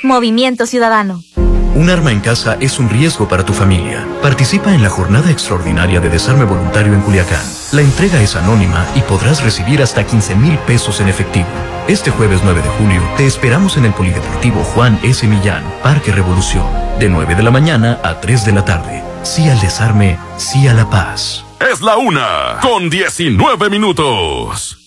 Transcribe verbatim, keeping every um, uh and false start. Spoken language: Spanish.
Movimiento Ciudadano. Un arma en casa es un riesgo para tu familia. Participa en la jornada extraordinaria de desarme voluntario en Culiacán. La entrega es anónima y podrás recibir hasta quince mil pesos en efectivo. Este jueves nueve de julio te esperamos en el Polideportivo Juan S. Millán, Parque Revolución, de nueve de la mañana a tres de la tarde. Sí al desarme, sí a la paz. Es la una, con diecinueve minutos.